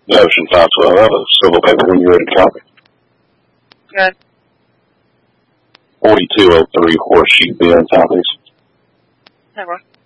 The Ocean 512. I have a civil paper when you're ready to copy. Good. 4203 Horseshoe Bend, Southeast. Never.